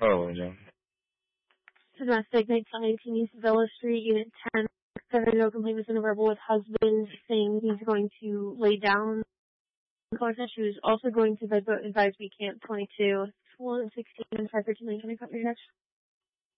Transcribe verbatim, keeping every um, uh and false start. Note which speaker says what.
Speaker 1: Oh, yeah.
Speaker 2: Domestic, night nineteen East Villa Street, Unit ten. There no complaint was verbal with husband saying he's going to lay down. She was also going to advise we camp twenty-two, one sixteen, five thirteen, twenty-five.